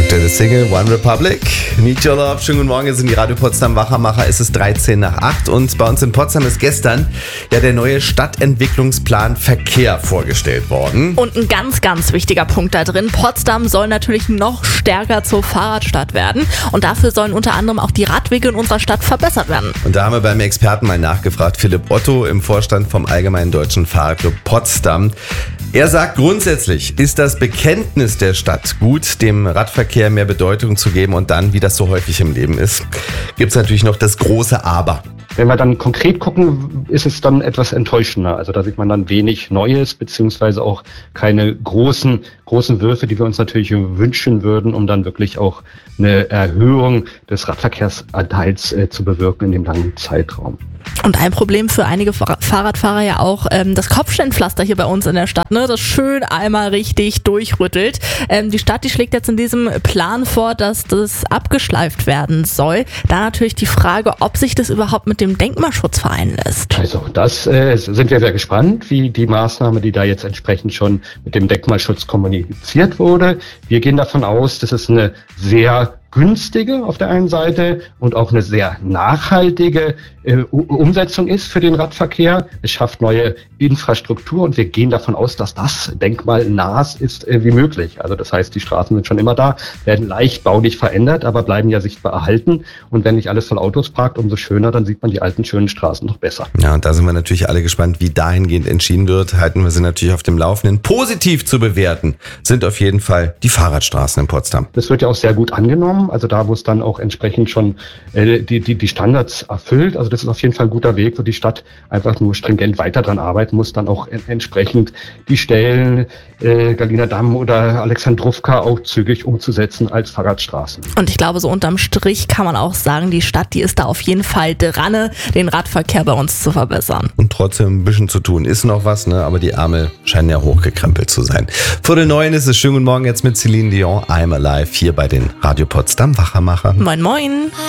Aktuelle Single One Republic, Need Your Love. Schönen guten Morgen, hier sind die Radio Potsdam Wachermacher. Es ist 8:13 und bei uns in Potsdam ist gestern der neue Stadtentwicklungsplan Verkehr vorgestellt worden. Und ein ganz, ganz wichtiger Punkt da drin. Potsdam soll natürlich noch stärker zur Fahrradstadt werden. Und dafür sollen unter anderem auch die Radwege in unserer Stadt verbessert werden. Und da haben wir beim Experten mal nachgefragt, Philipp Otto im Vorstand vom Allgemeinen Deutschen Fahrradclub Potsdam. Er sagt, grundsätzlich ist das Bekenntnis der Stadt gut, dem Radverkehr mehr Bedeutung zu geben, und dann, wie das so häufig im Leben ist, gibt es natürlich noch das große Aber. Wenn wir dann konkret gucken, ist es dann etwas enttäuschender. Also da sieht man dann wenig Neues, beziehungsweise auch keine großen Würfe, die wir uns natürlich wünschen würden, um dann wirklich auch eine Erhöhung des Radverkehrsanteils zu bewirken in dem langen Zeitraum. Und ein Problem für einige Fahrradfahrer ja auch das Kopfsteinpflaster hier bei uns in der Stadt, ne? Das schön einmal richtig durchrüttelt. Die Stadt, die schlägt jetzt in diesem Plan vor, dass das abgeschleift werden soll. Da natürlich die Frage, ob sich das überhaupt mit dem Denkmalschutz vereinen lässt. Also das sind wir sehr gespannt, wie die Maßnahme, die da jetzt entsprechend schon mit dem Denkmalschutz kommuniziert wurde. Wir gehen davon aus, dass es eine sehr günstige auf der einen Seite und auch eine sehr nachhaltige Umsetzung ist für den Radverkehr. Es schafft neue Infrastruktur und wir gehen davon aus, dass das denkmalnah ist wie möglich. Also das heißt, die Straßen sind schon immer da, werden leicht baulich verändert, aber bleiben ja sichtbar erhalten. Und wenn nicht alles voll Autos parkt, umso schöner, dann sieht man die alten schönen Straßen noch besser. Ja, und da sind wir natürlich alle gespannt, wie dahingehend entschieden wird. Halten wir sie natürlich auf dem Laufenden. Positiv zu bewerten sind auf jeden Fall die Fahrradstraßen in Potsdam. Das wird ja auch sehr gut angenommen. Also da, wo es dann auch entsprechend schon die Standards erfüllt. Also das ist auf jeden Fall ein guter Weg, wo die Stadt einfach nur stringent weiter dran arbeiten muss, dann auch entsprechend die Stellen Galiner Damm oder Alexandrowka auch zügig umzusetzen als Fahrradstraßen. Und ich glaube, so unterm Strich kann man auch sagen, die Stadt, die ist da auf jeden Fall dran, den Radverkehr bei uns zu verbessern. Und trotzdem ein bisschen zu tun ist noch was, ne? Aber die Ärmel scheinen ja hochgekrempelt zu sein. 8:45 ist es. Schönen guten Morgen jetzt mit Celine Dion, I'm Alive, hier bei den Radio Potsdam Wachermacher. Moin, moin.